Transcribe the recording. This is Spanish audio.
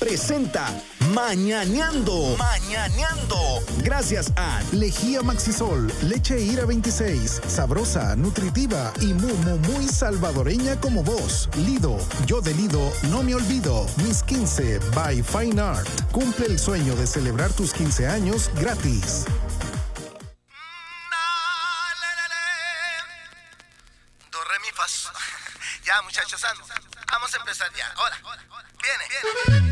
presenta Mañaneando. Gracias a Lejía Maxisol, leche Ira 26, sabrosa, nutritiva y muy salvadoreña como vos. Lido, yo de Lido no me olvido. Mis 15 by Fine Art. Cumple el sueño de celebrar tus 15 años gratis. Do, re, mi, fa, sol. Ya, muchachos, vamos a empezar ya. Ahora, viene.